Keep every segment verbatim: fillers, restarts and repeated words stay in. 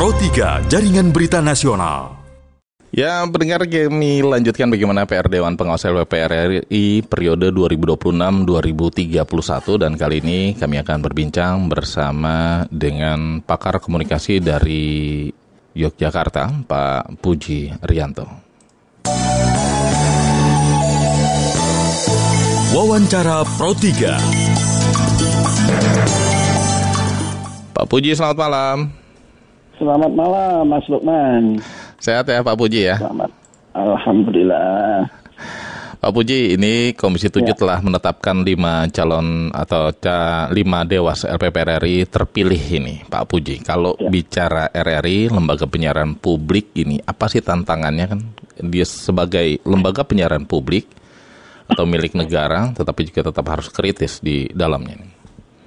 Pro tiga, Jaringan Berita Nasional. Ya, pendengar, kami lanjutkan bagaimana P R Dewan Pengawas L P P R R I periode dua ribu dua puluh enam sampai dua ribu tiga puluh satu, dan kali ini kami akan berbincang bersama dengan pakar komunikasi dari Yogyakarta, Pak Puji Rianto. Wawancara Pro tiga. Pak Puji, selamat malam. Selamat malam, Mas Lukman. Sehat ya Pak Puji ya? Selamat. Alhamdulillah. Pak Puji, ini Komisi tujuh ya. telah menetapkan lima calon atau ca, lima dewas L P P R R I terpilih ini, Pak Puji. Kalau ya. bicara R R I, Lembaga Penyiaran Publik ini, apa sih tantangannya kan? Dia sebagai lembaga penyiaran publik atau milik negara, tetapi juga tetap harus kritis di dalamnya ini.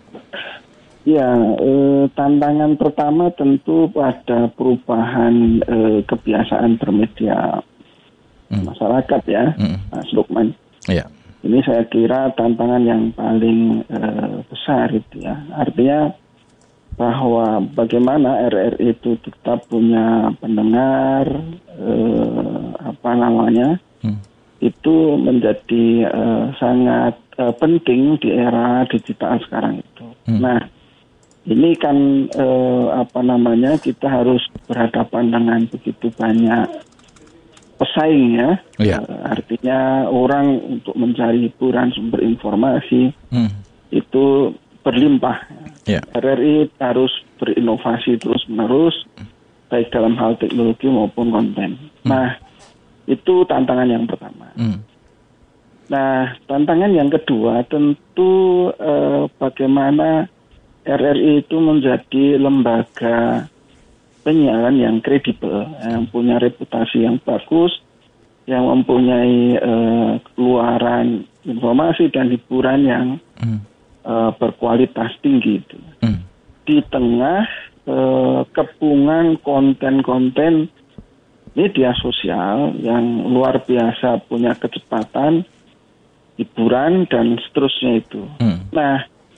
Ya, eh, tantangan pertama tentu pada perubahan eh, kebiasaan bermedia hmm. masyarakat ya, hmm. Mas Lukman. Ya. Ini saya kira tantangan yang paling eh, besar itu ya. Artinya bahwa bagaimana R R I itu tetap punya pendengar, eh, apa namanya, hmm. itu menjadi eh, sangat eh, penting di era digital sekarang itu. Hmm. Nah, ini kan eh, apa namanya, kita harus berhadapan dengan begitu banyak pesaing ya. Yeah. Eh, artinya orang untuk mencari hiburan, sumber informasi hmm. itu berlimpah. Yeah. R R I harus berinovasi terus menerus, baik dalam hal teknologi maupun konten. Hmm. Nah, itu tantangan yang pertama. Hmm. Nah, tantangan yang kedua tentu eh, bagaimana R R I itu menjadi lembaga penyiaran yang kredibel, yang punya reputasi yang bagus, yang mempunyai uh, keluaran informasi dan hiburan yang mm. uh, berkualitas tinggi itu. Mm. Di tengah uh, kepungan konten-konten media sosial yang luar biasa punya kecepatan, hiburan dan seterusnya itu. Mm. Nah,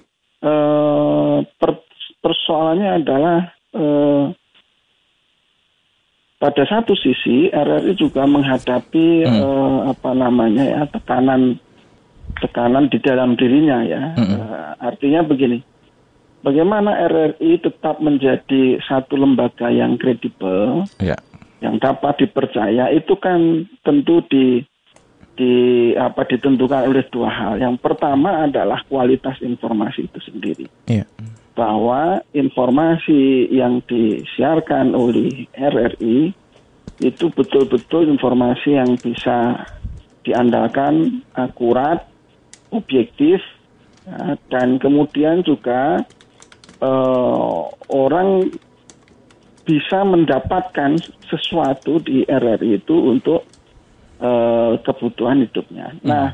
Uh, per, persoalannya adalah uh, pada satu sisi R R I juga menghadapi hmm. uh, apa namanya ya tekanan tekanan di dalam dirinya ya. Hmm. Uh, artinya begini, bagaimana R R I tetap menjadi satu lembaga yang kredibel, yeah. yang dapat dipercaya, itu kan tentu di di apa ditentukan oleh dua hal. Yang pertama adalah kualitas informasi itu sendiri. Yeah. Bahwa informasi yang disiarkan oleh R R I itu betul-betul informasi yang bisa diandalkan, akurat, objektif, ya, dan kemudian juga eh, orang bisa mendapatkan sesuatu di R R I itu untuk Uh, kebutuhan hidupnya. Hmm. Nah,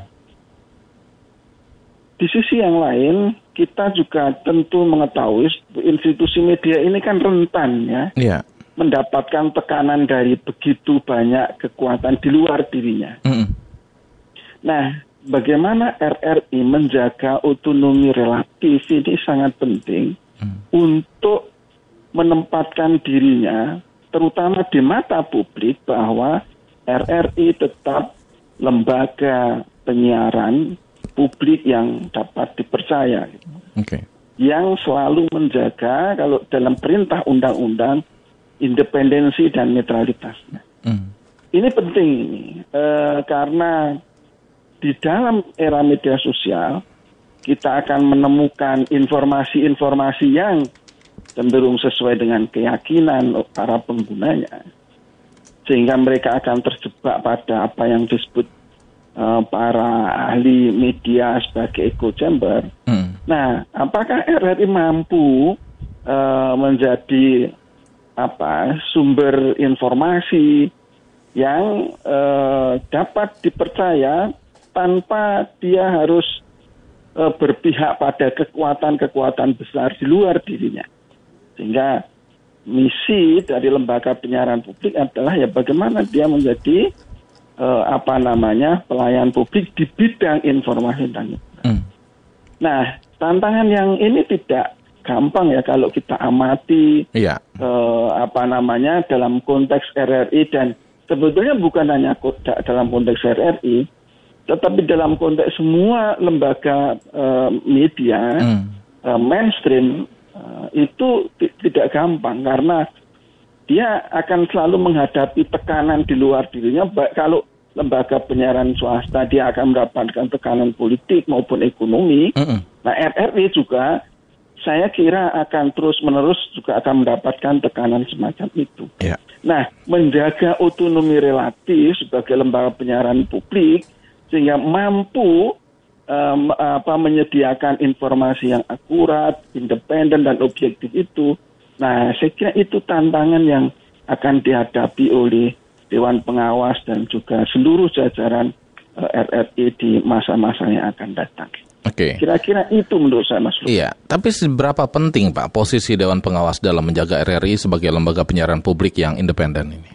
di sisi yang lain kita juga tentu mengetahui institusi media ini kan rentan ya, yeah. mendapatkan tekanan dari begitu banyak kekuatan di luar dirinya. Hmm. Nah, bagaimana R R I menjaga otonomi relatif ini sangat penting hmm. untuk menempatkan dirinya, terutama di mata publik, bahwa R R I tetap lembaga penyiaran publik yang dapat dipercaya. Okay. Yang selalu menjaga, kalau dalam perintah undang-undang, independensi dan netralitasnya. Mm. Ini penting ini, e, karena di dalam era media sosial, kita akan menemukan informasi-informasi yang cenderung sesuai dengan keyakinan para penggunanya, sehingga mereka akan terjebak pada apa yang disebut uh, para ahli media sebagai echo chamber. Hmm. Nah, apakah R R I mampu uh, menjadi apa sumber informasi yang uh, dapat dipercaya tanpa dia harus uh, berpihak pada kekuatan-kekuatan besar di luar dirinya? Sehingga misi dari lembaga penyiaran publik adalah ya bagaimana dia menjadi eh, apa namanya pelayan publik di bidang informasi dan hmm. Nah, tantangan yang ini tidak gampang ya kalau kita amati iya. uh, apa namanya dalam konteks R R I, dan sebetulnya bukan hanya dalam konteks R R I, tetapi dalam konteks semua lembaga uh, media hmm. uh, mainstream uh, itu t- tidak gampang, karena dia akan selalu menghadapi tekanan di luar dirinya. Baik kalau lembaga penyiaran swasta, dia akan mendapatkan tekanan politik maupun ekonomi. Mm-hmm. Nah, R R I juga saya kira akan terus-menerus juga akan mendapatkan tekanan semacam itu. Yeah. Nah, menjaga otonomi relatif sebagai lembaga penyiaran publik sehingga mampu um, apa, menyediakan informasi yang akurat, independen, dan objektif itu. Nah, saya kira itu tantangan yang akan dihadapi oleh Dewan Pengawas dan juga seluruh jajaran uh, R R I di masa-masa yang akan datang. Oke. Kira-kira itu menurut saya, Mas Luk. Iya, tapi seberapa penting Pak posisi Dewan Pengawas dalam menjaga R R I sebagai lembaga penyiaran publik yang independen ini?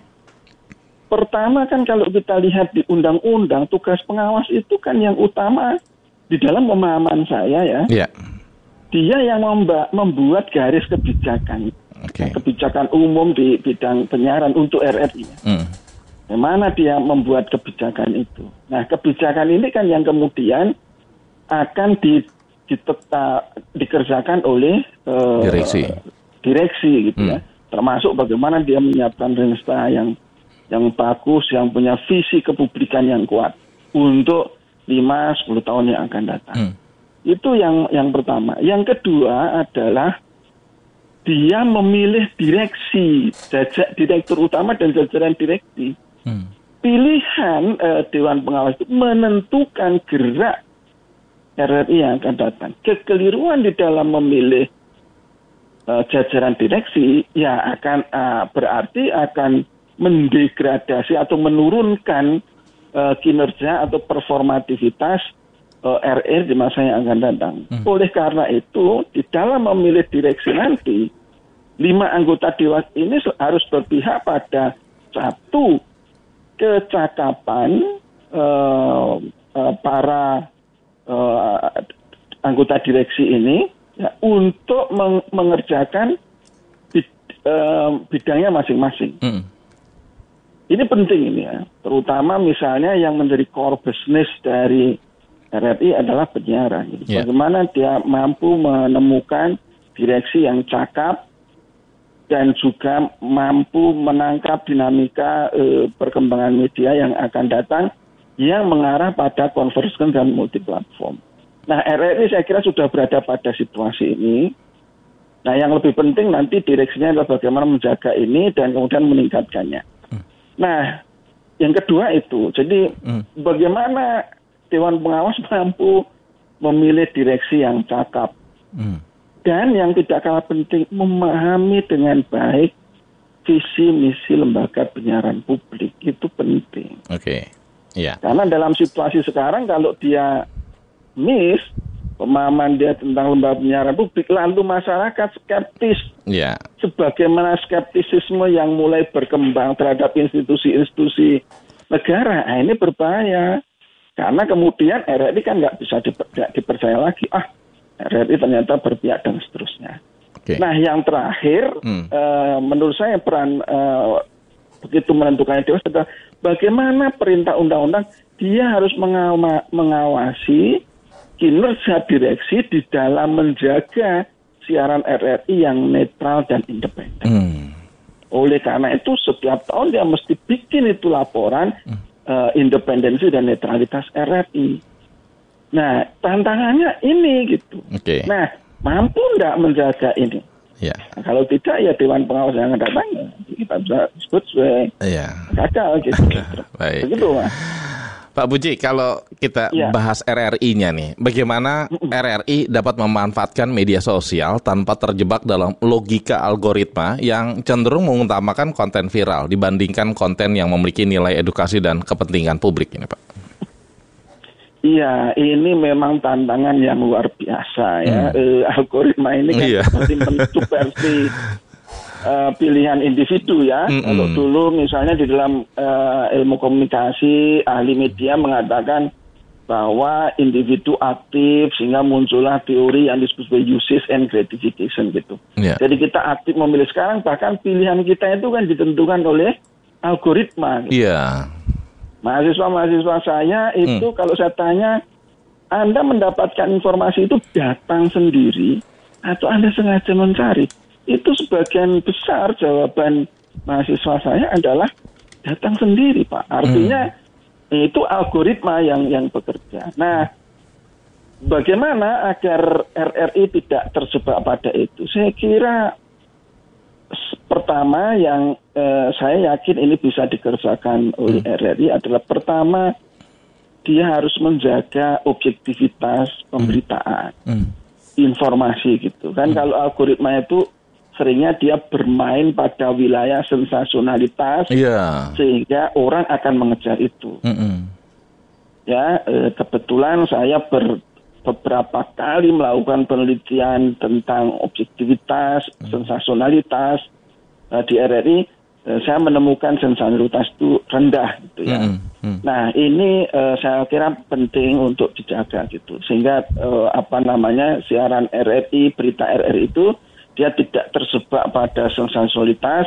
Pertama kan kalau kita lihat di undang-undang, tugas pengawas itu kan yang utama di dalam pemahaman saya ya. Iya. Dia yang memba- membuat garis kebijakan. Okay. Kebijakan umum di bidang penyiaran untuk R R I. Mm. Bagaimana dia membuat kebijakan itu? Nah, kebijakan ini kan yang kemudian akan di, ditetap, dikerjakan oleh uh, direksi, direksi gitu mm. ya. Termasuk bagaimana dia menyiapkan rensta yang yang bagus, yang punya visi kepublikan yang kuat untuk lima sampai sepuluh tahun yang akan datang. Mm. Itu yang yang pertama. Yang kedua adalah dia memilih direksi, jajak direktur utama dan jajaran direksi. Hmm. Pilihan uh, Dewan Pengawas itu menentukan gerak R R I yang akan datang. Kekeliruan di dalam memilih uh, jajaran direksi ya akan uh, berarti akan mendegradasi atau menurunkan uh, kinerja atau performativitas uh, R R I di masa yang akan datang. Hmm. Oleh karena itu, di dalam memilih direksi nanti, lima anggota dewan ini harus berpihak pada satu, kecakapan uh, uh, para uh, anggota direksi ini ya, untuk meng- mengerjakan bid, uh, bidangnya masing-masing. Hmm. Ini penting ini ya, terutama misalnya yang menjadi core business dari R R I adalah penyiaran. Yeah. Bagaimana dia mampu menemukan direksi yang cakap dan juga mampu menangkap dinamika e, perkembangan media yang akan datang yang mengarah pada convergence dan multi platform. Nah, R R I saya kira sudah berada pada situasi ini. Nah, yang lebih penting nanti direksinya adalah bagaimana menjaga ini dan kemudian meningkatkannya. Hmm. Nah, yang kedua itu, jadi hmm. bagaimana Dewan Pengawas mampu memilih direksi yang cakap. Hmm. Dan yang tidak kalah penting, memahami dengan baik visi misi lembaga penyiaran publik. Itu penting. Oke, okay. yeah. Karena dalam situasi sekarang kalau dia miss pemahaman dia tentang lembaga penyiaran publik, lalu masyarakat skeptis. Yeah. Sebagaimana skeptisisme yang mulai berkembang terhadap institusi-institusi negara, nah ini berbahaya. Karena kemudian R R I kan nggak bisa diper- dipercaya lagi. Ah, R R I ternyata berpihak dan seterusnya. Okay. Nah, yang terakhir, hmm. uh, menurut saya peran uh, begitu menentukan dewas adalah bagaimana perintah undang-undang dia harus mengawa- mengawasi kinerja direksi di dalam menjaga siaran R R I yang netral dan independen. Hmm. Oleh karena itu, setiap tahun dia mesti bikin itu laporan hmm. uh, independensi dan netralitas R R I. Nah, tantangannya ini gitu. Okay. Nah, mampu nggak menjaga ini? Yeah. Nah, kalau tidak, ya Dewan Pengawas yang akan datang, kita bisa sebut sebagai yeah. gagal gitu. Baik. Begitu, Mas. Pak Puji, kalau kita yeah. bahas R R I-nya nih, bagaimana R R I dapat memanfaatkan media sosial tanpa terjebak dalam logika algoritma yang cenderung mengutamakan konten viral dibandingkan konten yang memiliki nilai edukasi dan kepentingan publik ini, Pak? Iya, ini memang tantangan yang luar biasa ya. Hmm. E, algoritma ini kan iya. seperti mensubversi uh, pilihan individu ya. Hmm. Kalau dulu misalnya di dalam uh, ilmu komunikasi, ahli media mengatakan bahwa individu aktif sehingga muncullah teori yang disebut sebagai usage and gratification gitu. Yeah. Jadi kita aktif memilih sekarang, bahkan pilihan kita itu kan ditentukan oleh algoritma. Gitu. Yeah. Mahasiswa-mahasiswa saya itu hmm. kalau saya tanya, Anda mendapatkan informasi itu datang sendiri atau Anda sengaja mencari? Itu sebagian besar jawaban mahasiswa saya adalah datang sendiri, Pak. Artinya hmm. itu algoritma yang yang bekerja. Nah, bagaimana agar R R I tidak terjebak pada itu? Saya kira pertama yang eh, saya yakin ini bisa dikerjakan oleh hmm. R R I adalah pertama dia harus menjaga objektivitas pemberitaan, hmm. informasi gitu. Kan hmm. kalau algoritma itu seringnya dia bermain pada wilayah sensasionalitas, yeah. sehingga orang akan mengejar itu. Mm-hmm. Ya, eh, kebetulan saya ber, beberapa kali melakukan penelitian tentang objektivitas, mm. sensasionalitas eh, di R R I. Eh, saya menemukan sensasionalitas itu rendah, gitu ya. Mm-hmm. Nah, ini eh, saya kira penting untuk dijaga gitu, sehingga eh, apa namanya siaran R R I, berita R R I itu dia tidak terjebak pada sensasionalitas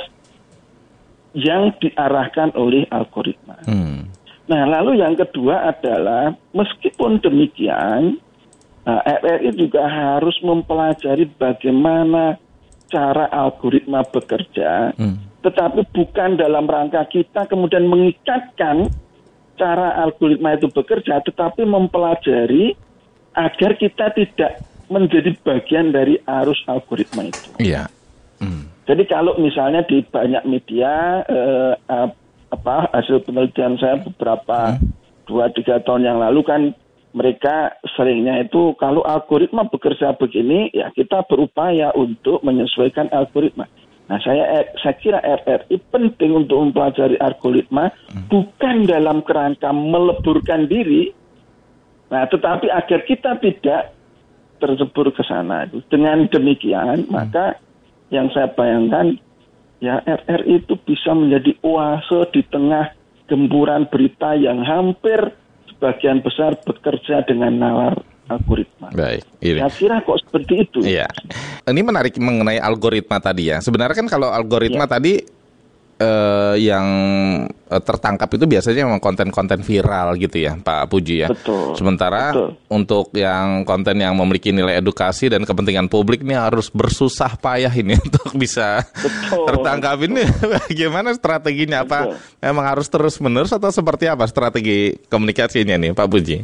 yang diarahkan oleh algoritma. Hmm. Nah, lalu yang kedua adalah meskipun demikian, nah, R R I juga harus mempelajari bagaimana cara algoritma bekerja, hmm. tetapi bukan dalam rangka kita kemudian mengikatkan cara algoritma itu bekerja, tetapi mempelajari agar kita tidak menjadi bagian dari arus algoritma itu. Iya. Hmm. Jadi kalau misalnya di banyak media, eh, apa hasil penelitian saya beberapa dua tiga tahun yang lalu kan mereka seringnya itu kalau algoritma bekerja begini, ya kita berupaya untuk menyesuaikan algoritma. Nah saya saya kira R R I penting untuk mempelajari algoritma hmm. bukan dalam kerangka meleburkan diri, nah tetapi agar kita tidak tercebur ke sana. Dengan demikian, hmm. maka yang saya bayangkan, ya R R I itu bisa menjadi oase di tengah gempuran berita yang hampir sebagian besar bekerja dengan nalar algoritma. Baik. Ini. Saya kira kok seperti itu. Iya. Ini menarik mengenai algoritma tadi ya. Sebenarnya kan kalau algoritma ya. tadi Uh, yang uh, tertangkap itu biasanya memang konten-konten viral gitu ya, Pak Puji ya. Betul. Sementara betul. Untuk yang konten yang memiliki nilai edukasi dan kepentingan publik ini harus bersusah payah ini untuk bisa betul. tertangkap ini. Bagaimana strateginya? Betul. Apa memang harus terus-menerus atau seperti apa strategi komunikasinya nih, Pak Puji?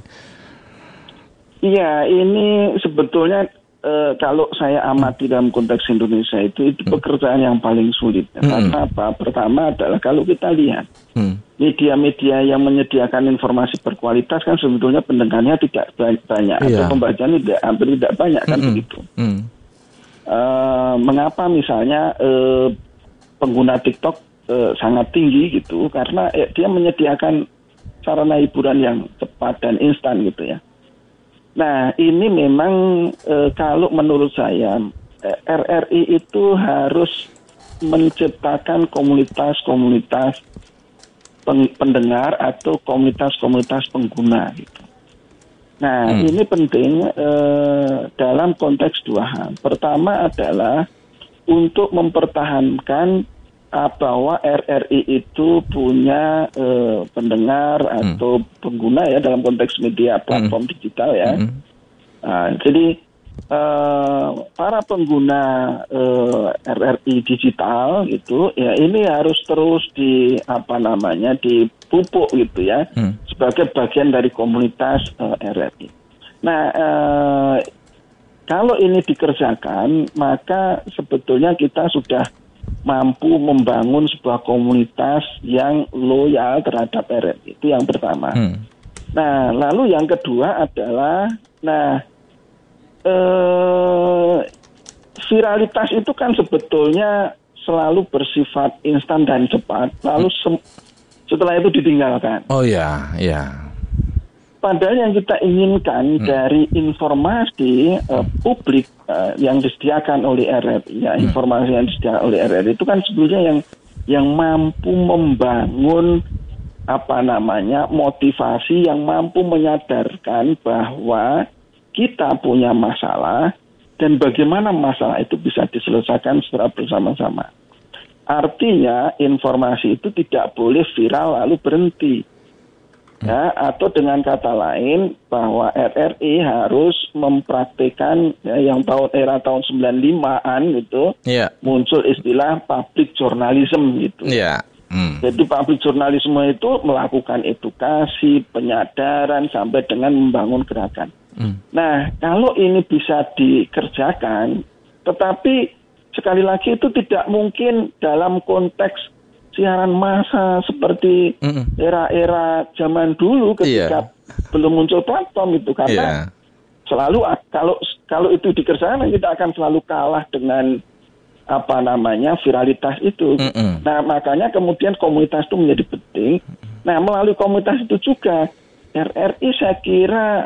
Iya, ini sebetulnya Uh, kalau saya amati dalam konteks Indonesia itu itu hmm. pekerjaan yang paling sulit. Hmm. Karena apa? Pertama adalah kalau kita lihat hmm. media-media yang menyediakan informasi berkualitas kan sebetulnya pendengarnya tidak banyak yeah. atau pembacanya tidak hampir tidak banyak kan hmm. begitu. Hmm. Uh, mengapa misalnya uh, pengguna TikTok uh, sangat tinggi gitu? Karena eh, dia menyediakan sarana hiburan yang cepat dan instan gitu ya. Nah, ini memang e, kalau menurut saya R R I itu harus menciptakan komunitas-komunitas peng, pendengar atau komunitas-komunitas pengguna gitu. Nah, hmm. ini penting e, dalam konteks dua hal. Pertama adalah untuk mempertahankan bahwa R R I itu punya eh, pendengar atau hmm. pengguna ya dalam konteks media platform hmm. digital ya. Hmm. Nah, jadi eh, para pengguna eh, R R I digital itu ya ini harus terus di apa namanya dipupuk gitu ya hmm. sebagai bagian dari komunitas eh, R R I. Nah, eh, kalau ini dikerjakan maka sebetulnya kita sudah mampu membangun sebuah komunitas yang loyal terhadap R R I. Itu yang pertama. Hmm. Nah, lalu yang kedua adalah, nah, eh, viralitas itu kan sebetulnya selalu bersifat instan dan cepat. Lalu se- setelah itu ditinggalkan. Oh ya, ya. Padahal yang kita inginkan hmm. dari informasi uh, publik uh, yang disediakan oleh R R I, ya, hmm. informasi yang disediakan oleh R R I itu kan sebetulnya yang yang mampu membangun apa namanya motivasi yang mampu menyadarkan bahwa kita punya masalah dan bagaimana masalah itu bisa diselesaikan secara bersama-sama. Artinya informasi itu tidak boleh viral lalu berhenti. Ya, atau dengan kata lain bahwa R R I harus mempraktikkan ya, yang tahun era tahun sembilan puluh limaan gitu, yeah. muncul istilah public journalism gitu. Yeah. Hmm. Jadi public journalism itu melakukan edukasi, penyadaran sampai dengan membangun gerakan. Hmm. Nah, kalau ini bisa dikerjakan, tetapi sekali lagi itu tidak mungkin dalam konteks siaran massa seperti Mm-mm. era-era zaman dulu ketika yeah. belum muncul platform itu, karena yeah. selalu kalau kalau itu dikerjakan kita akan selalu kalah dengan apa namanya viralitas itu. Mm-mm. Nah, makanya kemudian komunitas itu menjadi penting. Nah, melalui komunitas itu juga R R I saya kira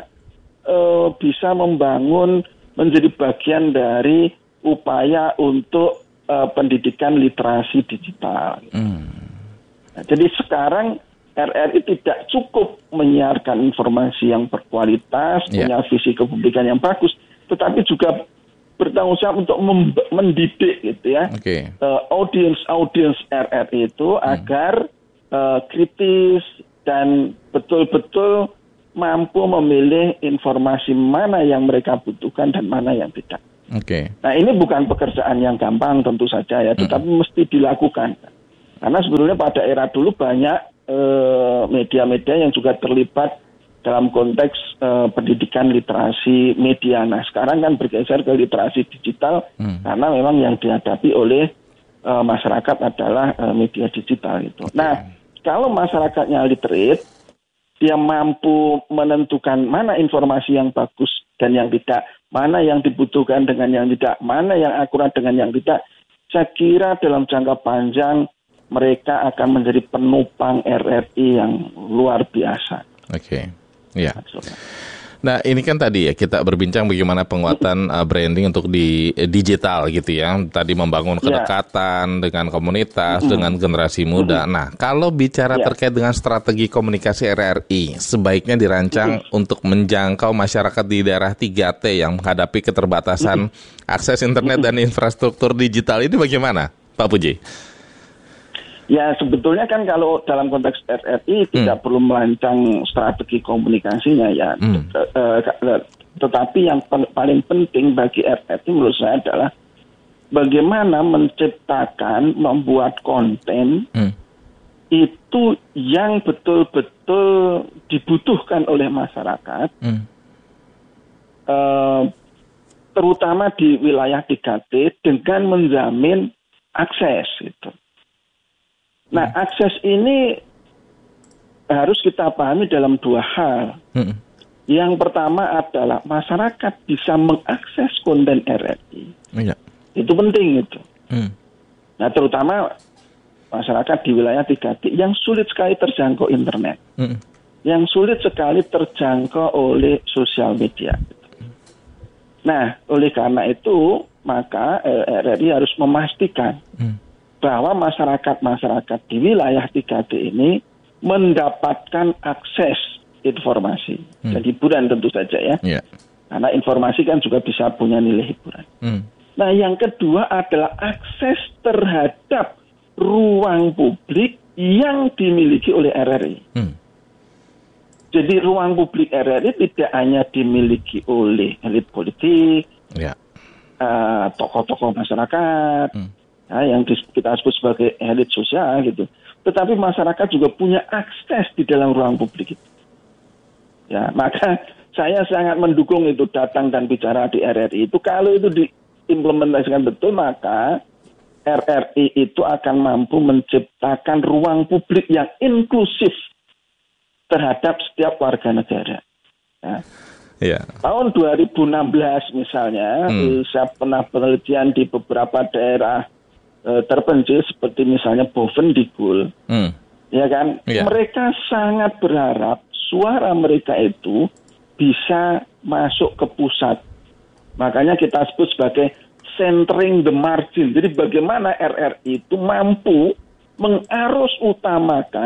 uh, bisa membangun menjadi bagian dari upaya untuk Uh, pendidikan literasi digital. Hmm. Nah, jadi sekarang R R I tidak cukup menyiarkan informasi yang berkualitas, yeah. punya visi kepublikan yang bagus, tetapi juga bertanggung jawab untuk mem- mendidik gitu ya, okay. uh, audiens audiens R R I itu hmm. agar uh, kritis dan betul-betul mampu memilih informasi mana yang mereka butuhkan dan mana yang tidak. Oke. Okay. Nah, ini bukan pekerjaan yang gampang tentu saja ya, tetapi mm. mesti dilakukan. Karena sebetulnya pada era dulu banyak eh, media-media yang juga terlibat dalam konteks eh, pendidikan literasi media. Nah, sekarang kan bergeser ke literasi digital mm. karena memang yang dihadapi oleh eh, masyarakat adalah eh, media digital itu. Okay. Nah, kalau masyarakatnya literate, dia mampu menentukan mana informasi yang bagus dan yang tidak, mana yang dibutuhkan dengan yang tidak, mana yang akurat dengan yang tidak. Saya kira dalam jangka panjang mereka akan menjadi penopang R R I yang luar biasa. Oke, okay. Ya. Nah, ini kan tadi ya kita berbincang bagaimana penguatan uh, branding untuk di uh, digital gitu ya. Tadi membangun kedekatan yeah. dengan komunitas, mm-hmm. dengan generasi muda. Mm-hmm. Nah, kalau bicara yeah. terkait dengan strategi komunikasi R R I, sebaiknya dirancang mm-hmm. untuk menjangkau masyarakat di daerah tiga T yang menghadapi keterbatasan mm-hmm. akses internet mm-hmm. dan infrastruktur digital ini bagaimana, Pak Puji? Ya, sebetulnya kan kalau dalam konteks R R I hmm. tidak perlu merancang strategi komunikasinya ya. Hmm. Tetapi yang paling penting bagi R R I menurut saya adalah bagaimana menciptakan, membuat konten hmm. itu yang betul-betul dibutuhkan oleh masyarakat, hmm. uh, terutama di wilayah tiga T dengan menjamin akses itu. Nah, akses ini harus kita pahami dalam dua hal. Hmm. Yang pertama adalah masyarakat bisa mengakses konten R R I. Ya. Itu penting itu. Hmm. Nah, terutama masyarakat di wilayah tiga T yang sulit sekali terjangkau internet. Hmm. Yang sulit sekali terjangkau oleh sosial media. Nah, oleh karena itu, maka R R I harus memastikan hmm. bahwa masyarakat-masyarakat di wilayah tiga T ini mendapatkan akses informasi hmm. dan hiburan tentu saja ya. Yeah. Karena informasi kan juga bisa punya nilai hiburan. Hmm. Nah, yang kedua adalah akses terhadap ruang publik yang dimiliki oleh R R I. Hmm. Jadi ruang publik R R I tidak hanya dimiliki oleh elit politik, yeah. uh, tokoh-tokoh masyarakat, hmm. Nah, yang kita sebut sebagai elit sosial gitu. Tetapi masyarakat juga punya akses di dalam ruang publik itu. Ya, maka saya sangat mendukung itu datang dan bicara di R R I itu. Kalau itu diimplementasikan betul, maka R R I itu akan mampu menciptakan ruang publik yang inklusif terhadap setiap warga negara. Ya. Yeah. Tahun dua ribu enam belas misalnya, hmm. saya pernah penelitian di beberapa daerah terpencil seperti misalnya Bovendigul, hmm. ya kan, yeah. mereka sangat berharap suara mereka itu bisa masuk ke pusat. Makanya kita sebut sebagai centering the margin. Jadi bagaimana R R I itu mampu mengarus utamakan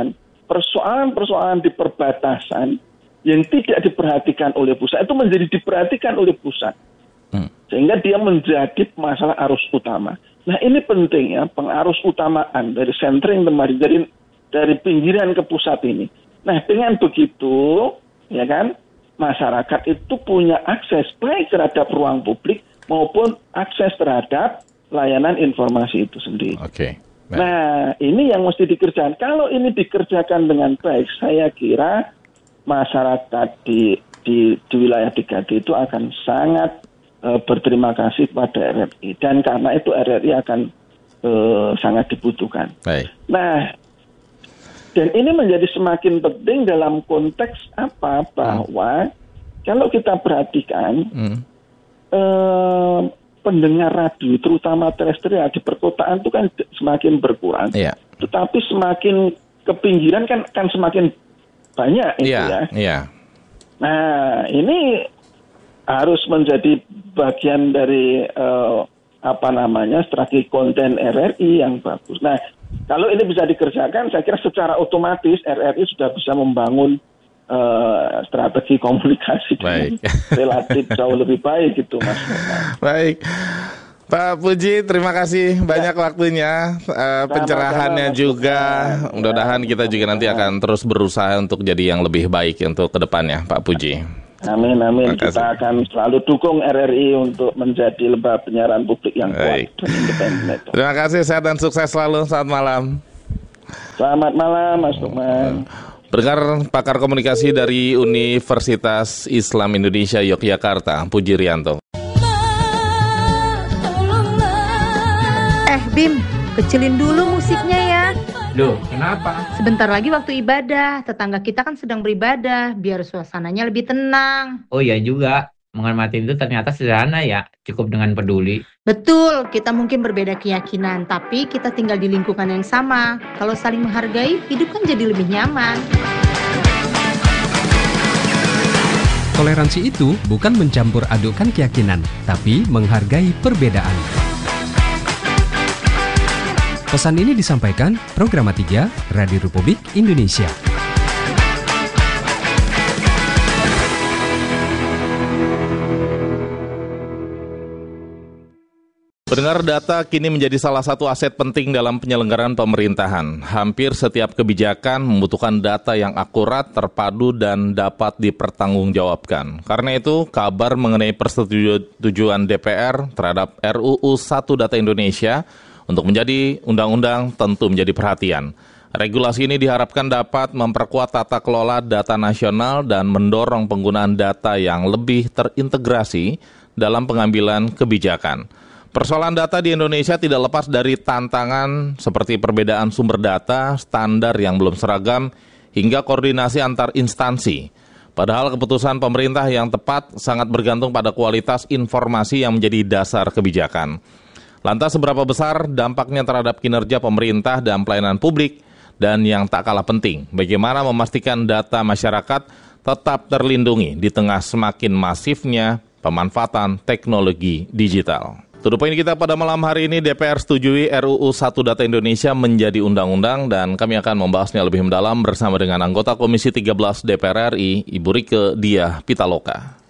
persoalan-persoalan di perbatasan yang tidak diperhatikan oleh pusat itu menjadi diperhatikan oleh pusat. Hmm. Sehingga dia menjadi masalah arus utama. Nah ini penting ya, pengarus utamaan dari sentring kemarin, dari, dari pinggiran ke pusat ini. Nah dengan begitu, ya kan, masyarakat itu punya akses baik terhadap ruang publik maupun akses terhadap layanan informasi itu sendiri. Oke. Okay. Nah ini yang mesti dikerjakan. Kalau ini dikerjakan dengan baik, saya kira masyarakat di di, di wilayah tiga D itu akan sangat uh, berterima kasih kepada R R I, dan karena itu R R I akan uh, sangat dibutuhkan. Baik. Nah, dan ini menjadi semakin penting dalam konteks apa, bahwa hmm. kalau kita perhatikan hmm. uh, pendengar radio terutama terestrial di perkotaan itu kan semakin berkurang, yeah. tetapi semakin ke pinggiran kan kan semakin banyak itu yeah, ya. Yeah. Nah ini harus menjadi bagian dari uh, apa namanya strategi konten R R I yang bagus. Nah kalau ini bisa dikerjakan, saya kira secara otomatis R R I sudah bisa membangun uh, strategi komunikasi dengan relatif jauh lebih baik gitu, Mas. Baik. Pak Puji, terima kasih banyak ya. waktunya, uh, pencerahannya juga. Mudah-mudahan kita juga nanti akan terus berusaha untuk jadi yang lebih baik untuk kedepannya, Pak Puji. Amin, amin. Kita akan selalu dukung R R I untuk menjadi lembaga penyiaran publik yang kuat dan independen. Terima kasih, sehat dan sukses selalu. Selamat malam. Selamat malam, Mas Lukman. Pendengar, pakar komunikasi dari Universitas Islam Indonesia Yogyakarta, Puji Rianto. Eh Bim, kecilin dulu musiknya ya. Loh, kenapa? Sebentar lagi waktu ibadah, tetangga kita kan sedang beribadah, biar suasananya lebih tenang. Oh iya juga, menghormati itu ternyata sederhana ya, cukup dengan peduli. Betul, kita mungkin berbeda keyakinan, tapi kita tinggal di lingkungan yang sama. Kalau saling menghargai, hidup kan jadi lebih nyaman. Toleransi itu bukan mencampur adukkan keyakinan, tapi menghargai perbedaan. Pesan ini disampaikan Programa tiga Radio Republik Indonesia. Pendengar, data kini menjadi salah satu aset penting dalam penyelenggaraan pemerintahan. Hampir setiap kebijakan membutuhkan data yang akurat, terpadu, dan dapat dipertanggungjawabkan. Karena itu, kabar mengenai persetujuan D P R terhadap R U U satu Data Indonesia untuk menjadi undang-undang tentu menjadi perhatian. Regulasi ini diharapkan dapat memperkuat tata kelola data nasional dan mendorong penggunaan data yang lebih terintegrasi dalam pengambilan kebijakan. Persoalan data di Indonesia tidak lepas dari tantangan seperti perbedaan sumber data, standar yang belum seragam, hingga koordinasi antar instansi. Padahal keputusan pemerintah yang tepat sangat bergantung pada kualitas informasi yang menjadi dasar kebijakan. Lantas seberapa besar dampaknya terhadap kinerja pemerintah dan pelayanan publik? Dan yang tak kalah penting, bagaimana memastikan data masyarakat tetap terlindungi di tengah semakin masifnya pemanfaatan teknologi digital. Tutup poin kita pada malam hari ini, D P R setujui R U U satu Data Indonesia menjadi undang-undang, dan kami akan membahasnya lebih mendalam bersama dengan anggota Komisi tiga belas D P R R I, Ibu Rieke Diah Pitaloka.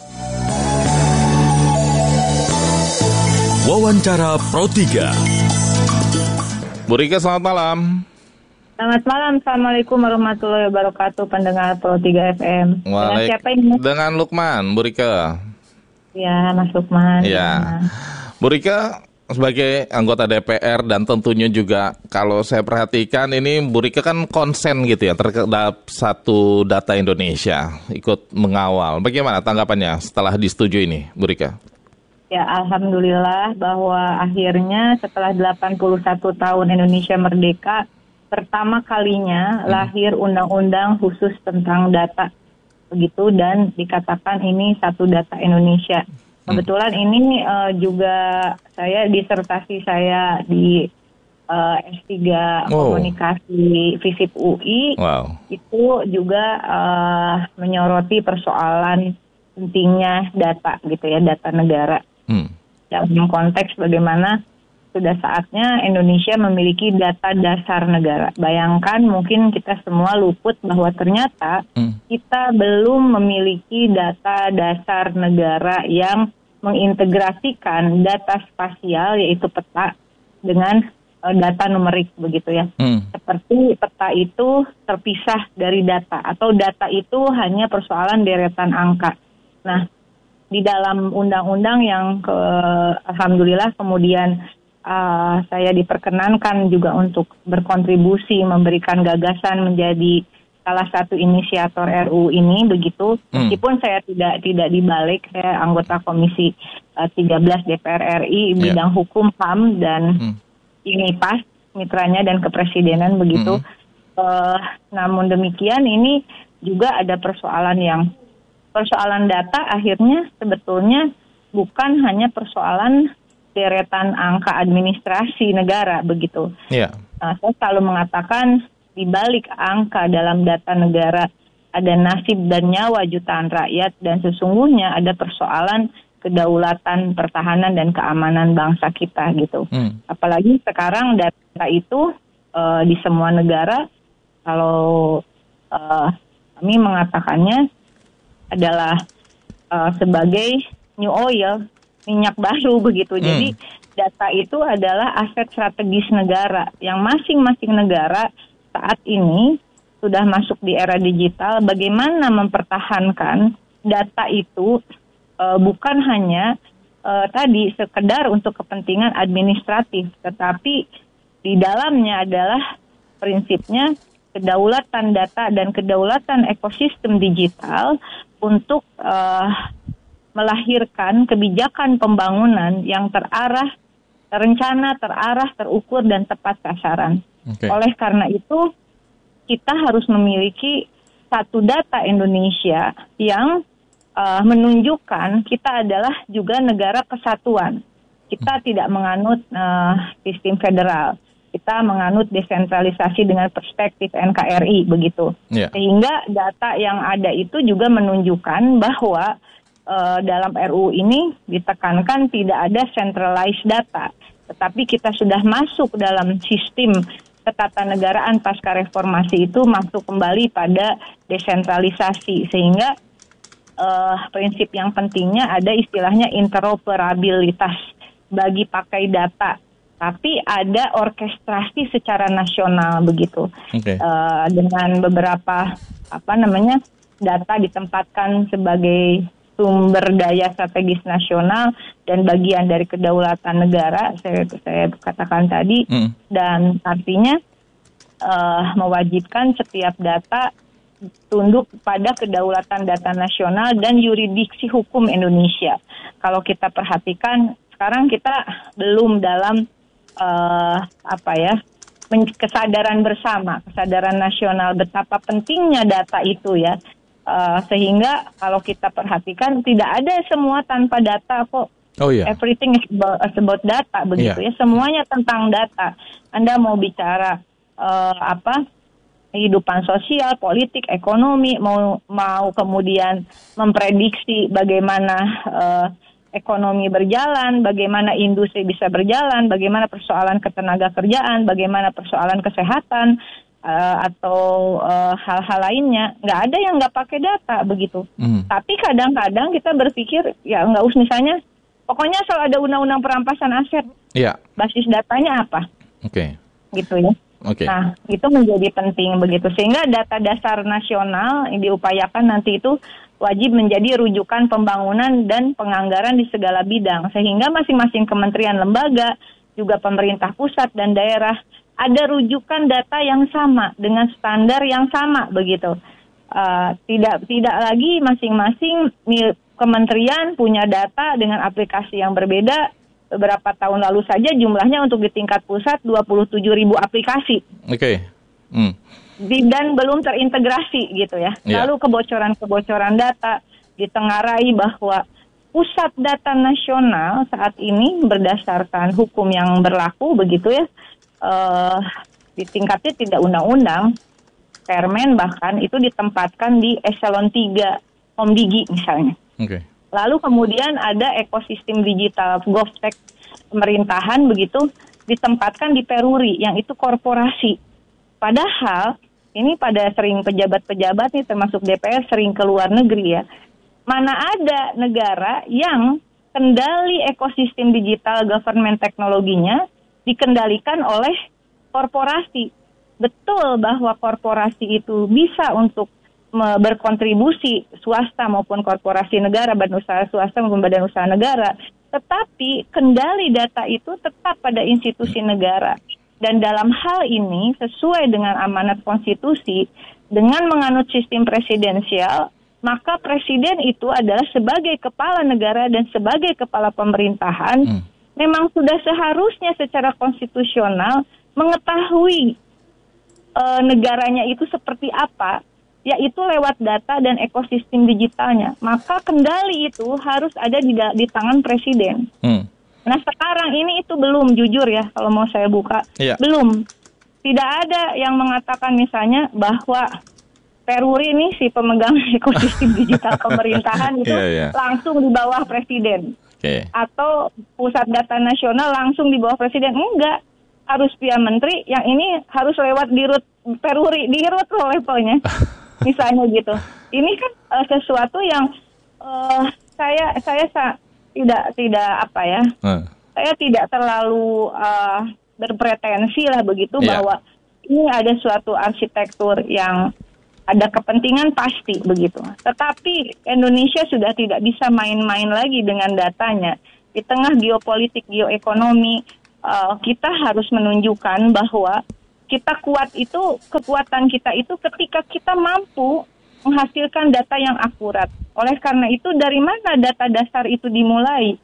Wawancara Pro tiga. Bu Rieke, selamat malam. Selamat malam, Assalamualaikum warahmatullahi wabarakatuh, pendengar Pro tiga F M. Dengan siapa ini? Dengan Lukman, Bu Rieke. Ya, Mas Lukman. Ya, Bu Rieke sebagai anggota D P R dan tentunya juga kalau saya perhatikan ini Bu Rieke kan konsen gitu ya terhadap satu Data Indonesia, ikut mengawal. Bagaimana tanggapannya setelah disetujui ini, Bu Rieke? Ya, alhamdulillah bahwa akhirnya setelah delapan puluh satu tahun Indonesia merdeka, pertama kalinya hmm. lahir undang-undang khusus tentang data, begitu, dan dikatakan ini satu Data Indonesia. Kebetulan hmm. ini uh, juga saya disertasi saya di uh, S tiga oh. Komunikasi FISIP U I, wow. itu juga uh, menyoroti persoalan pentingnya data gitu ya, data negara. Hmm. Dalam konteks bagaimana sudah saatnya Indonesia memiliki data dasar negara. Bayangkan mungkin kita semua luput bahwa ternyata hmm. kita belum memiliki data dasar negara yang mengintegrasikan data spasial yaitu peta dengan uh, data numerik begitu ya. Hmm. Seperti peta itu terpisah dari data atau data itu hanya persoalan deretan angka. Nah, di dalam undang-undang yang ke, alhamdulillah kemudian uh, saya diperkenankan juga untuk berkontribusi memberikan gagasan menjadi salah satu inisiator R U ini begitu. Hmm. Meskipun saya tidak tidak dibalik, saya anggota Komisi uh, tiga belas D P R R I bidang yeah. hukum H A M dan hmm. ini pas mitranya dan kepresidenan begitu. Hmm. Uh, namun demikian ini juga ada persoalan yang persoalan data akhirnya sebetulnya bukan hanya persoalan deretan angka administrasi negara begitu. Yeah. Nah, saya selalu mengatakan di balik angka dalam data negara ada nasib dan nyawa jutaan rakyat dan sesungguhnya ada persoalan kedaulatan, pertahanan dan keamanan bangsa kita gitu. Hmm. Apalagi sekarang data itu uh, di semua negara kalau uh, kami mengatakannya adalah uh, sebagai new oil, minyak baru begitu. Hmm. Jadi data itu adalah aset strategis negara yang masing-masing negara saat ini sudah masuk di era digital. Bagaimana mempertahankan data itu uh, bukan hanya uh, tadi sekedar untuk kepentingan administratif, tetapi di dalamnya adalah prinsipnya kedaulatan data dan kedaulatan ekosistem digital untuk uh, melahirkan kebijakan pembangunan yang terarah, terencana, terarah, terukur, dan tepat sasaran. Okay. Oleh karena itu, kita harus memiliki satu data Indonesia yang uh, menunjukkan kita adalah juga negara kesatuan. Kita hmm. tidak menganut uh, sistem federal. Kita menganut desentralisasi dengan perspektif N K R I begitu. Yeah. Sehingga data yang ada itu juga menunjukkan bahwa uh, dalam R U ini ditekankan tidak ada centralized data. Tetapi kita sudah masuk dalam sistem ketatanegaraan pasca reformasi itu masuk kembali pada desentralisasi. Sehingga uh, prinsip yang pentingnya ada istilahnya interoperabilitas bagi pakai data. Tapi ada orkestrasi secara nasional begitu, okay. uh, dengan beberapa apa namanya data ditempatkan sebagai sumber daya strategis nasional dan bagian dari kedaulatan negara. Saya saya katakan tadi, mm. dan artinya uh, mewajibkan setiap data tunduk pada kedaulatan data nasional dan yurisdiksi hukum Indonesia. Kalau kita perhatikan sekarang kita belum dalam Uh, apa ya men- kesadaran bersama, kesadaran nasional betapa pentingnya data itu ya, uh, sehingga kalau kita perhatikan tidak ada semua tanpa data kok. Oh yeah. Everything is about, is about data begitu yeah. ya, semuanya tentang data. Anda mau bicara uh, apa kehidupan sosial, politik, ekonomi, mau mau kemudian memprediksi bagaimana uh, ekonomi berjalan, bagaimana industri bisa berjalan, bagaimana persoalan ketenaga kerjaan, bagaimana persoalan kesehatan uh, atau uh, hal-hal lainnya, nggak ada yang nggak pakai data begitu. Mm. Tapi kadang-kadang kita berpikir ya nggak usah, misalnya pokoknya asal ada undang-undang perampasan aset, yeah. basis datanya apa? Oke. Okay. Gitu ya. Okay. Nah itu menjadi penting begitu, sehingga data dasar nasional yang diupayakan nanti itu wajib menjadi rujukan pembangunan dan penganggaran di segala bidang, sehingga masing-masing kementerian lembaga, juga pemerintah pusat dan daerah ada rujukan data yang sama dengan standar yang sama begitu. Uh, tidak tidak lagi masing-masing kementerian punya data dengan aplikasi yang berbeda. Beberapa tahun lalu saja jumlahnya untuk di tingkat pusat dua puluh tujuh ribu aplikasi. Oke. Okay. Hmm. Dan belum terintegrasi gitu ya. Yeah. Lalu kebocoran-kebocoran data ditengarai bahwa pusat data nasional saat ini berdasarkan hukum yang berlaku begitu ya, uh, di tingkatnya tidak undang-undang, permen bahkan itu ditempatkan di eselon tiga Komdigi misalnya. Okay. Lalu kemudian ada ekosistem digital GovTech pemerintahan begitu, ditempatkan di peruri, yang itu korporasi. Padahal ini pada sering pejabat-pejabat nih termasuk D P R sering ke luar negeri ya. Mana ada negara yang kendali ekosistem digital government teknologinya dikendalikan oleh korporasi. Betul bahwa korporasi itu bisa untuk berkontribusi, swasta maupun korporasi negara, badan usaha swasta maupun badan usaha negara. Tetapi kendali data itu tetap pada institusi negara. Dan dalam hal ini sesuai dengan amanat konstitusi, dengan menganut sistem presidensial, maka presiden itu adalah sebagai kepala negara dan sebagai kepala pemerintahan, hmm. memang sudah seharusnya secara konstitusional mengetahui e, negaranya itu seperti apa, yaitu lewat data dan ekosistem digitalnya. Maka kendali itu harus ada di, di tangan presiden. Hmm. Nah sekarang ini itu belum, jujur ya kalau mau saya buka, yeah. belum. Tidak ada yang mengatakan misalnya bahwa peruri ini si pemegang ekosistem digital pemerintahan itu yeah, yeah. langsung di bawah presiden. Okay. Atau pusat data nasional langsung di bawah presiden. Enggak. Harus via menteri, yang ini harus lewat dirut peruri, dirut loh levelnya. Misalnya gitu. Ini kan uh, sesuatu yang uh, saya saya sa- tidak tidak apa ya? Hmm. Saya tidak terlalu uh, berpretensi lah begitu yeah. bahwa ini ada suatu arsitektur yang ada kepentingan pasti begitu. Tetapi Indonesia sudah tidak bisa main-main lagi dengan datanya. Di tengah geopolitik, geoekonomi, uh, kita harus menunjukkan bahwa kita kuat itu, kekuatan kita itu ketika kita mampu menghasilkan data yang akurat. Oleh karena itu, dari mana data dasar itu dimulai?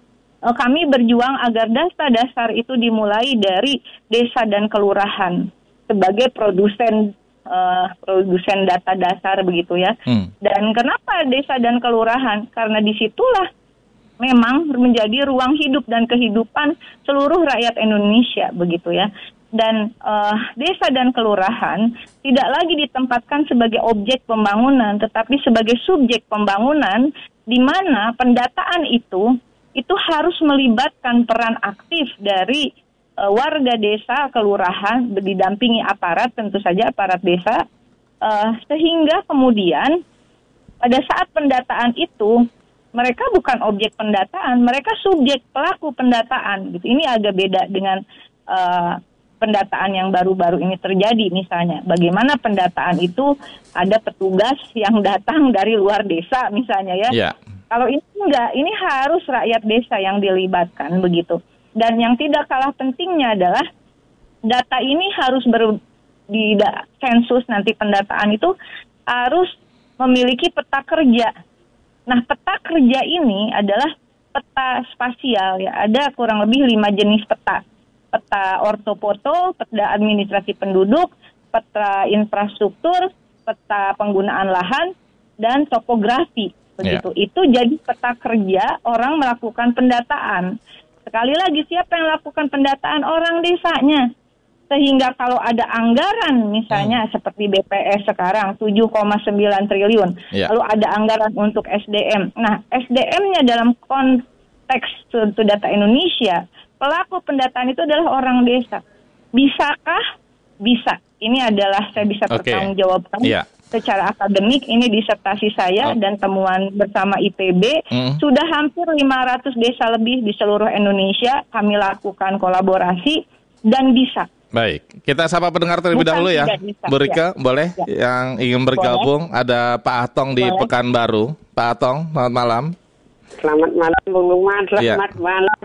Kami berjuang agar data dasar itu dimulai dari desa dan kelurahan sebagai produsen uh, produsen data dasar begitu ya. Hmm. Dan kenapa desa dan kelurahan? Karena disitulah memang menjadi ruang hidup dan kehidupan seluruh rakyat Indonesia begitu ya. Dan uh, desa dan kelurahan tidak lagi ditempatkan sebagai objek pembangunan, tetapi sebagai subjek pembangunan, di mana pendataan itu itu harus melibatkan peran aktif dari uh, warga desa, kelurahan, didampingi aparat, tentu saja aparat desa, uh, sehingga kemudian pada saat pendataan itu mereka bukan objek pendataan, mereka subjek pelaku pendataan. Gitu. Ini agak beda dengan uh, pendataan yang baru-baru ini terjadi misalnya. Bagaimana pendataan itu ada petugas yang datang dari luar desa misalnya ya. Yeah. Kalau ini enggak, ini harus rakyat desa yang dilibatkan begitu. Dan yang tidak kalah pentingnya adalah data ini harus ber, di da, sensus nanti pendataan itu harus memiliki peta kerja. Nah peta kerja ini adalah peta spasial ya. Ada kurang lebih lima jenis peta. Peta ortofoto, peta administrasi penduduk, peta infrastruktur, peta penggunaan lahan, dan topografi. Begitu. Yeah. Itu jadi peta kerja orang melakukan pendataan. Sekali lagi, siapa yang melakukan pendataan? Orang desanya. Sehingga kalau ada anggaran misalnya hmm. seperti B P S sekarang tujuh koma sembilan triliun. Yeah. Lalu ada anggaran untuk S D M. Nah, S D M-nya dalam konteks Suatu Data Indonesia, pelaku pendataan itu adalah orang desa. Bisakah? Bisa. Ini adalah saya bisa pertanggungjawabkan okay. yeah. secara akademik. Ini disertasi saya oh. dan temuan bersama I P B. Mm. Sudah hampir lima ratus desa lebih di seluruh Indonesia. Kami lakukan kolaborasi dan bisa. Baik, kita sapa pendengar terlebih Bukan dahulu ya. Bu Rika, ya. boleh ya. yang ingin bergabung. Boleh. Ada Pak Atong di boleh. Pekanbaru. Pak Atong, selamat malam. Selamat malam Bung Luman, selamat ya. malam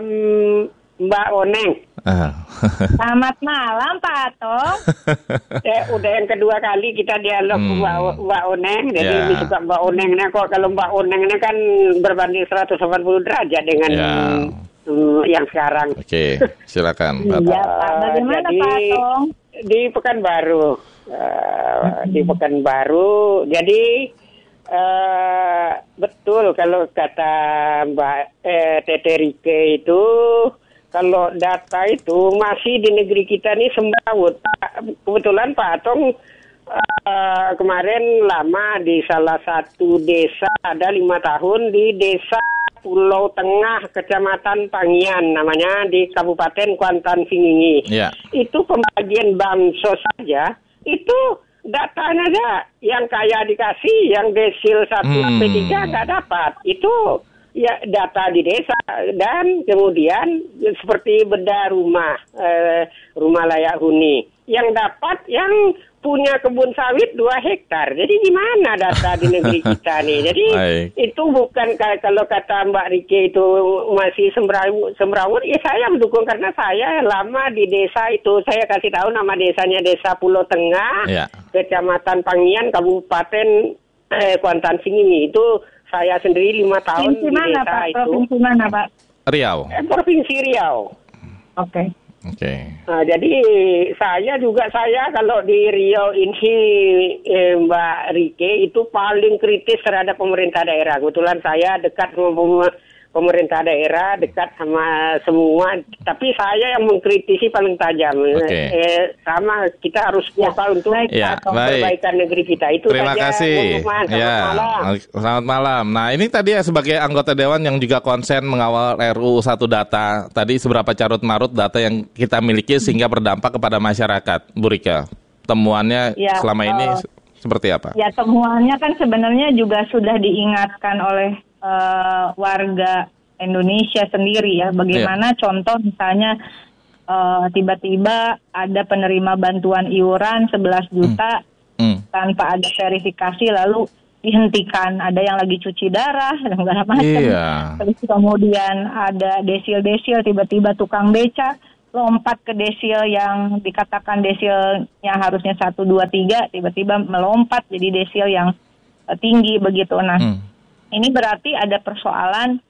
Mbak Oneng. Ah. Selamat malam Pak Atong. eh, udah yang kedua kali kita dialog hmm. Mbak, Mbak Oneng. Jadi ya. suka Mbak Onengnya kok. Kalau Mbak Onengnya kan berbanding seratus delapan puluh derajat dengan ya. um, yang sekarang. Oke, silakan Pak. Iya Pak, bagaimana jadi, Pak Atong? Di Pekanbaru. Uh, hmm. Di Pekanbaru. Jadi uh, betul kalau kata Mbak eh, Tete Rike itu, kalau data itu masih di negeri kita ini semrawut. Kebetulan Pak Atong uh, kemarin lama di salah satu desa, ada lima tahun di desa Pulau Tengah, Kecamatan Pangian, namanya di Kabupaten Kuantan Singingi. Ya. Itu pembagian bansos saja, itu datanya aja yang kaya dikasih, yang desil satu Hmm. P tiga nggak dapat. Itu ya data di desa, dan kemudian seperti beda rumah, eh, rumah layak huni. Yang dapat yang punya kebun sawit dua hektar. Jadi gimana data di negeri kita nih? Jadi Baik. itu bukan kayak kalau kata Mbak Rike itu masih semrawut, semrawut. Ya saya mendukung karena saya lama di desa itu. Saya kasih tahu nama desanya Desa Pulau Tengah, Ya. Kecamatan Pangian, Kabupaten eh, Kuantan Singingi. Itu saya sendiri lima tahun Provinsi di mana, desa Pak? itu. Provinsi mana, Pak? Riau. Eh, Provinsi Riau. Oke. Oke. Nah, jadi saya juga saya kalau di Riau ini eh, Mbak Rike itu paling kritis terhadap pemerintah daerah. Kebetulan saya dekat sama pem- pemerintah daerah, dekat sama semua. Tapi saya yang mengkritisi paling tajam. Oke. Eh, sama kita harus kuasa untuk Ya, baik. perbaikan negeri kita. Itu Terima saja. kasih. Selamat Ya, malam. selamat malam. Nah, ini tadi ya sebagai anggota dewan yang juga konsen mengawal R U U satu data. Tadi seberapa carut marut data yang kita miliki sehingga berdampak kepada masyarakat. Bu Rika, temuannya Ya, selama ini uh, seperti apa? Ya, temuannya kan sebenarnya juga sudah diingatkan oleh uh, warga Indonesia sendiri ya. Bagaimana contoh misalnya uh, tiba-tiba ada penerima bantuan iuran sebelas juta Hmm. tanpa ada verifikasi lalu dihentikan. Ada yang lagi cuci darah dan segala macam. Iya. Terus kemudian ada desil-desil, tiba-tiba tukang beca lompat ke desil yang dikatakan desilnya harusnya satu, dua, tiga, tiba-tiba melompat jadi desil yang uh, tinggi begitu. Nah, Hmm. ini berarti ada persoalan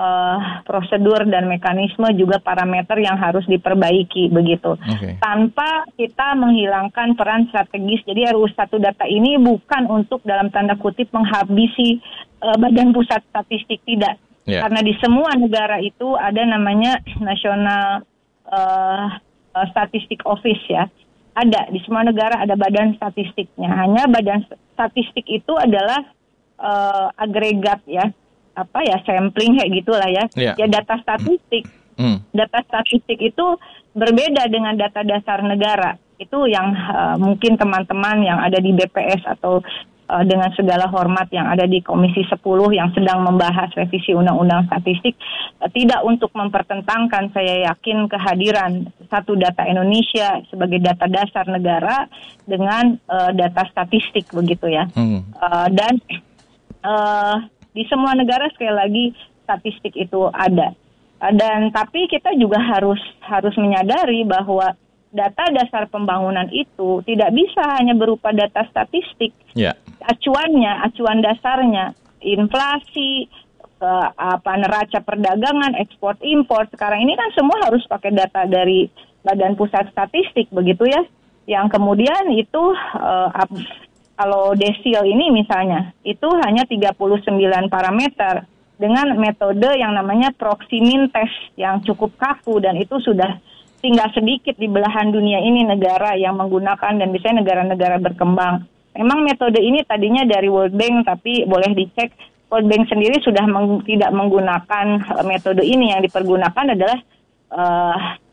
uh, prosedur dan mekanisme juga parameter yang harus diperbaiki begitu. Oke. Tanpa kita menghilangkan peran strategis. Jadi R U U satu data ini bukan untuk dalam tanda kutip menghabisi uh, Badan Pusat Statistik, tidak. Ya. Karena di semua negara itu ada namanya National uh, uh, Statistic Office ya. Ada, di semua negara ada badan statistiknya. Hanya badan statistik itu adalah uh, agregat ya, apa ya, sampling kayak gitulah ya. Ya. Ya data statistik. Hmm. Data statistik itu berbeda dengan data dasar negara. Itu yang uh, mungkin teman-teman yang ada di B P S atau uh, dengan segala hormat yang ada di Komisi sepuluh yang sedang membahas revisi Undang-Undang Statistik, uh, tidak untuk mempertentangkan, saya yakin, kehadiran satu data Indonesia sebagai data dasar negara dengan uh, data statistik begitu ya. Hmm. Uh, dan uh, di semua negara sekali lagi statistik itu ada. Uh, dan tapi kita juga harus harus menyadari bahwa data dasar pembangunan itu tidak bisa hanya berupa data statistik. Ya. Acuannya, acuan dasarnya, inflasi, uh, apa neraca perdagangan, ekspor impor. Sekarang ini kan semua harus pakai data dari Badan Pusat Statistik begitu ya. Yang kemudian itu uh, ap- kalau desil ini misalnya itu hanya tiga puluh sembilan parameter dengan metode yang namanya proxy mean test yang cukup kaku, dan itu sudah tinggal sedikit di belahan dunia ini negara yang menggunakan, dan biasanya negara-negara berkembang. Memang metode ini tadinya dari World Bank, tapi boleh dicek World Bank sendiri sudah meng, tidak menggunakan uh, metode ini. Yang dipergunakan adalah uh,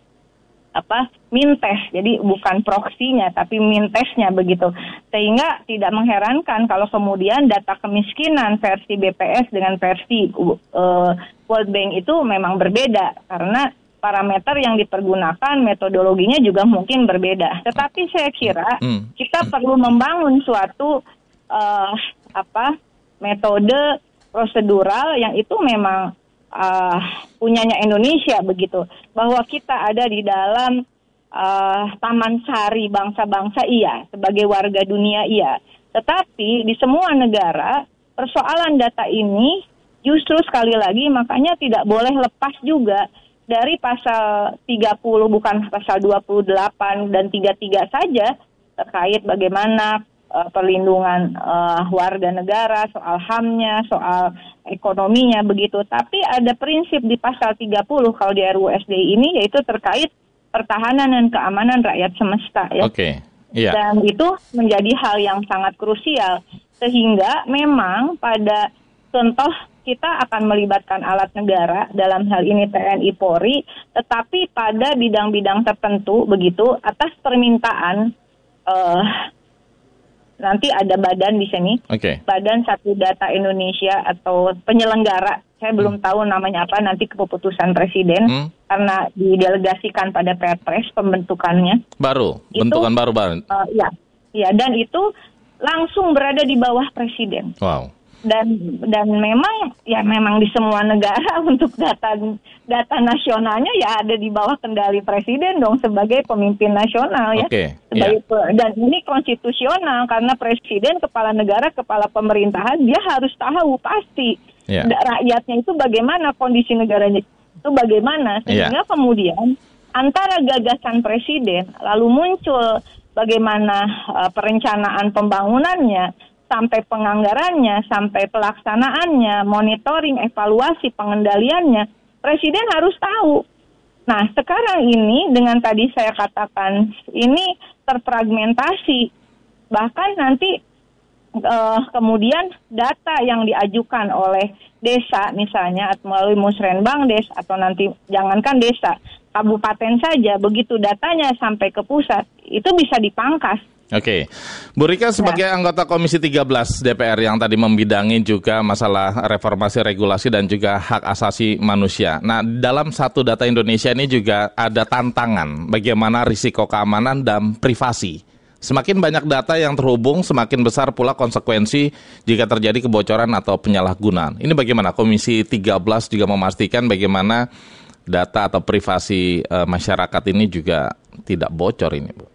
apa mean test, jadi bukan proksinya tapi mean testnya begitu. Sehingga tidak mengherankan kalau kemudian data kemiskinan versi B P S dengan versi uh, World Bank itu memang berbeda, karena parameter yang dipergunakan, metodologinya juga mungkin berbeda. Tetapi saya kira hmm. kita perlu membangun suatu uh, apa metode prosedural yang itu memang uh, punyanya Indonesia begitu. Bahwa kita ada di dalam uh, taman sari bangsa-bangsa, iya, sebagai warga dunia, iya. Tetapi di semua negara persoalan data ini justru sekali lagi makanya tidak boleh lepas juga dari pasal tiga puluh, bukan pasal dua puluh delapan dan tiga puluh tiga saja, terkait bagaimana uh, perlindungan uh, warga negara, soal H A M-nya, soal ekonominya begitu. Tapi ada prinsip di pasal tiga puluh kalau di R U U S D I ini, yaitu terkait pertahanan dan keamanan rakyat semesta ya. Oke. Okay. Yeah. Dan itu menjadi hal yang sangat krusial, sehingga memang pada contoh kita akan melibatkan alat negara, dalam hal ini T N I Polri, tetapi pada bidang-bidang tertentu begitu atas permintaan uh, nanti ada badan di sini, okay. Badan Satu Data Indonesia atau penyelenggara, saya hmm. belum tahu namanya apa, nanti keputusan Presiden, hmm. karena didelegasikan pada Perpres pembentukannya. Baru, bentukan itu, baru baru. Uh, ya, ya, dan itu langsung berada di bawah Presiden. Wow. Dan dan memang ya memang di semua negara untuk data data nasionalnya ya ada di bawah kendali Presiden dong sebagai pemimpin nasional ya. Okay. Sebagai, yeah. Dan ini konstitusional karena Presiden, kepala negara, kepala pemerintahan, dia harus tahu pasti yeah. rakyatnya itu bagaimana, kondisi negaranya itu bagaimana, sehingga yeah. kemudian antara gagasan Presiden lalu muncul bagaimana uh, perencanaan pembangunannya, sampai penganggarannya, sampai pelaksanaannya, monitoring, evaluasi, pengendaliannya, Presiden harus tahu. Nah, sekarang ini dengan tadi saya katakan, ini terfragmentasi. Bahkan nanti uh, kemudian data yang diajukan oleh desa misalnya, atau melalui Musrenbang Des, atau nanti jangankan desa, kabupaten saja, begitu datanya sampai ke pusat, itu bisa dipangkas. Oke, Bu Rika sebagai nah. anggota Komisi tiga belas D P R yang tadi membidangi juga masalah reformasi regulasi dan juga hak asasi manusia. Nah, dalam Satu Data Indonesia ini juga ada tantangan bagaimana risiko keamanan dan privasi. Semakin banyak data yang terhubung, semakin besar pula konsekuensi jika terjadi kebocoran atau penyalahgunaan. Ini bagaimana Komisi tiga belas juga memastikan bagaimana data atau privasi e, masyarakat ini juga tidak bocor ini, Bu?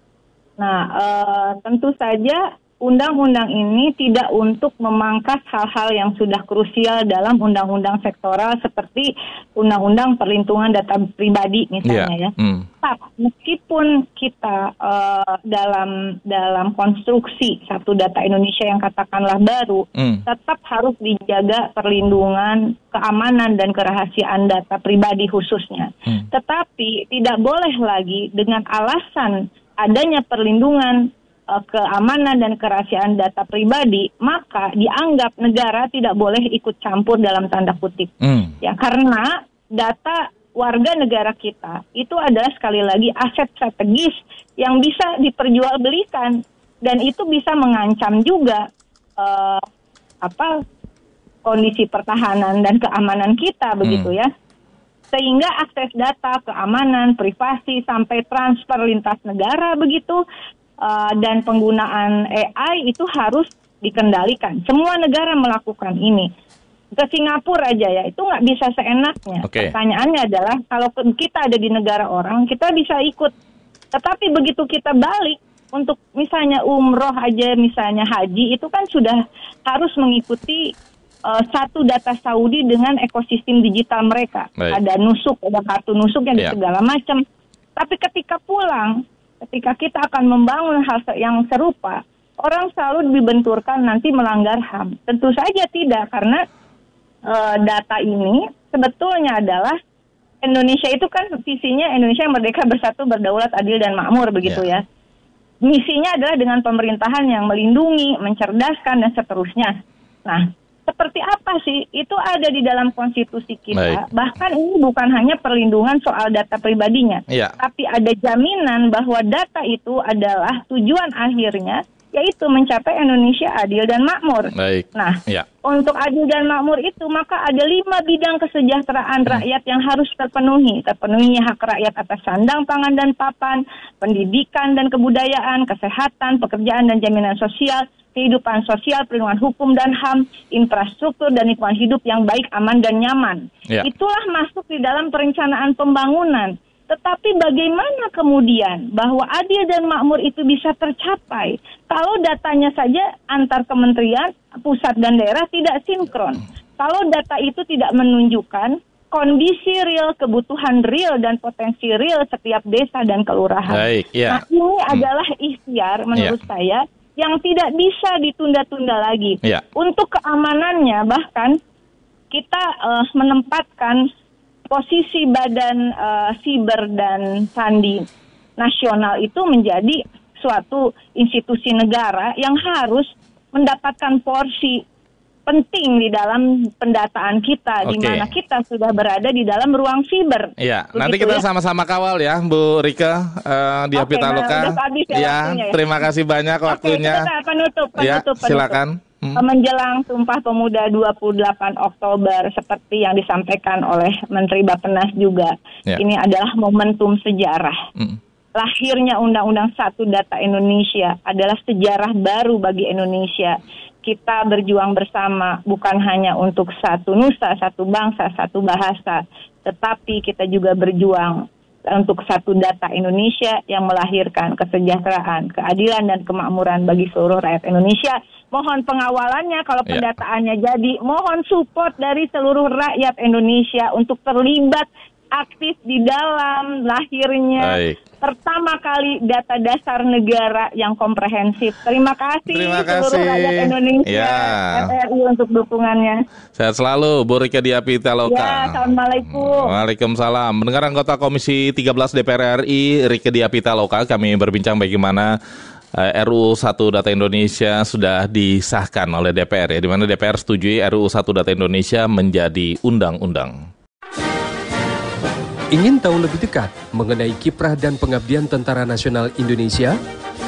Nah, uh, tentu saja undang-undang ini tidak untuk memangkas hal-hal yang sudah krusial dalam undang-undang sektoral seperti undang-undang perlindungan data pribadi misalnya yeah. ya. Mm. Tapi meskipun kita uh, dalam dalam konstruksi Satu Data Indonesia yang katakanlah baru, mm. tetap harus dijaga perlindungan, keamanan dan kerahasiaan data pribadi khususnya. Mm. Tetapi tidak boleh lagi dengan alasan adanya perlindungan, uh, keamanan dan kerahasiaan data pribadi, maka dianggap negara tidak boleh ikut campur dalam tanda kutip. Mm. Ya, karena data warga negara kita itu adalah sekali lagi aset strategis yang bisa diperjualbelikan dan itu bisa mengancam juga uh, apa kondisi pertahanan dan keamanan kita begitu mm. ya. Sehingga akses data, keamanan, privasi, sampai transfer lintas negara begitu, uh, dan penggunaan A I itu harus dikendalikan. Semua negara melakukan ini. Ke Singapura aja ya, itu nggak bisa seenaknya. Okay. Pertanyaannya adalah, kalau kita ada di negara orang, kita bisa ikut. Tetapi begitu kita balik, untuk misalnya umroh aja, misalnya haji, itu kan sudah harus mengikuti Uh, satu data Saudi dengan ekosistem digital mereka. Baik. Ada nusuk, ada kartu nusuk yang yeah. segala macam. Tapi ketika pulang, ketika kita akan membangun hal yang serupa, orang selalu dibenturkan nanti melanggar H A M. Tentu saja tidak, karena uh, data ini sebetulnya adalah Indonesia itu kan visinya Indonesia merdeka, bersatu, berdaulat, adil dan makmur begitu yeah. ya. Misinya adalah dengan pemerintahan yang melindungi, mencerdaskan dan seterusnya. Nah, seperti apa sih? Itu ada di dalam konstitusi kita. Baik. Bahkan ini bukan hanya perlindungan soal data pribadinya, ya. Tapi ada jaminan bahwa data itu adalah tujuan akhirnya, yaitu mencapai Indonesia adil dan makmur. Baik. Nah, ya. Untuk adil dan makmur itu, maka ada lima bidang kesejahteraan hmm. rakyat yang harus terpenuhi. Terpenuhinya hak rakyat atas sandang, pangan, dan papan, pendidikan dan kebudayaan, kesehatan, pekerjaan dan jaminan sosial, kehidupan sosial, perlindungan hukum dan H A M, infrastruktur dan lingkungan hidup yang baik, aman, dan nyaman. Ya. Itulah masuk di dalam perencanaan pembangunan. Tetapi bagaimana kemudian bahwa adil dan makmur itu bisa tercapai kalau datanya saja antar kementerian, pusat dan daerah tidak sinkron. Kalau data itu tidak menunjukkan kondisi real, kebutuhan real, dan potensi real setiap desa dan kelurahan. Baik, ya. Nah, ini hmm. adalah ikhtiar menurut ya. saya yang tidak bisa ditunda-tunda lagi. Ya. Untuk keamanannya bahkan kita uh, menempatkan posisi Badan uh, Siber dan Sandi Nasional itu menjadi suatu institusi negara yang harus mendapatkan porsi penting di dalam pendataan kita, Oke. di mana kita sudah berada di dalam ruang siber. Iya, Begitu nanti kita ya? sama-sama kawal ya, Bu Rika uh, di Oke, Apitaloka. nah, udah habis ya Ya, waktunya ya. terima kasih banyak Oke, waktunya. kita penutup, Ya, penutup, penutup. silakan. Hmm. Menjelang Sumpah Pemuda dua puluh delapan Oktober seperti yang disampaikan oleh Menteri Bappenas juga, Ya. ini adalah momentum sejarah. Hmm. Lahirnya Undang-Undang satu Data Indonesia adalah sejarah baru bagi Indonesia. Kita berjuang bersama bukan hanya untuk satu nusa, satu bangsa, satu bahasa, tetapi kita juga berjuang untuk satu data Indonesia yang melahirkan kesejahteraan, keadilan, dan kemakmuran bagi seluruh rakyat Indonesia. Mohon pengawalannya kalau Ya. pendataannya jadi. Mohon support dari seluruh rakyat Indonesia untuk terlibat aktif di dalam lahirnya Baik. pertama kali data dasar negara yang komprehensif. Terima kasih Terima seluruh kasih. rakyat Indonesia, Ya. R R I untuk dukungannya. Sehat selalu, Bu Rika di Apitaloka. Ya, Assalamualaikum. Waalaikumsalam. Mendengar anggota Komisi tiga belas D P R R I, Rika di Apitaloka, kami berbincang bagaimana eh, R U satu Data Indonesia sudah disahkan oleh D P R ya, di mana D P R setujui R U satu Data Indonesia menjadi undang-undang. Ingin tahu lebih dekat mengenai kiprah dan pengabdian Tentara Nasional Indonesia?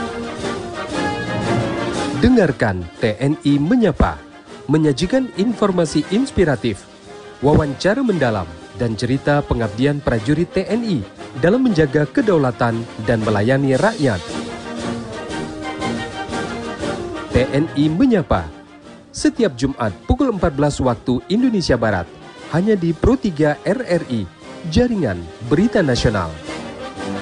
Dengarkan T N I Menyapa, menyajikan informasi inspiratif, wawancara mendalam, dan cerita pengabdian prajurit T N I dalam menjaga kedaulatan dan melayani rakyat. T N I Menyapa, setiap Jumat pukul empat belas waktu Indonesia Barat, hanya di Pro tiga R R I, Jaringan Berita Nasional.